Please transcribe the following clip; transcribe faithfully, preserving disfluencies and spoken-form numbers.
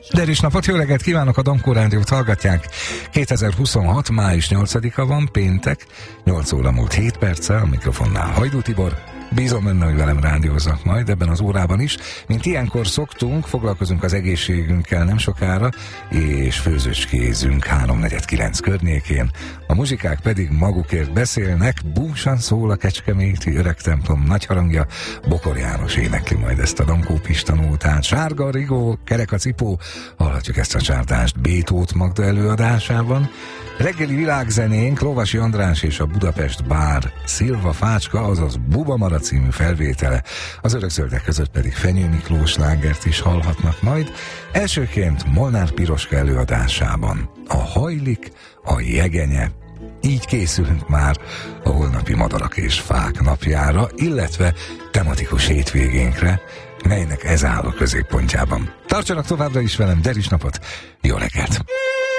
Derűs napot, jó reggelt kívánok, a Dankó Rádiót hallgatják. kétezer-huszonhat. május nyolcadika van, péntek, nyolc óra múlt hét perccel, a mikrofonnál Hajdú Tibor. Bízom benne, hogy velem rádióznak majd ebben az órában is. Mint ilyenkor szoktunk, foglalkozunk az egészségünkkel nem sokára, és főzőcskézünk háromnegyed kilenc környékén. A muzsikák pedig magukért beszélnek, búsan szól a kecskeméti öreg templom nagy harangja, Bokor János énekli majd ezt a Dankó Pista nótát. Sárga Rigó, kerek a cipó, hallhatjuk ezt a csárdást Bétót Magda előadásában. Reggeli világzenénk Lovasi András és a Budapest Bár Szilva Fácska, azaz Buba Mara című felvétele, az örökzöldek között pedig Fenyő Miklós slágert is hallhatnak majd. Elsőként Molnár Piroska előadásában a Hajlik, a Jegenye. Így készülünk már a holnapi Madarak és Fák napjára, illetve tematikus hétvégénkre, melynek ez áll a középpontjában. Tartsanak továbbra is velem, Derűs napot, jó reggelt!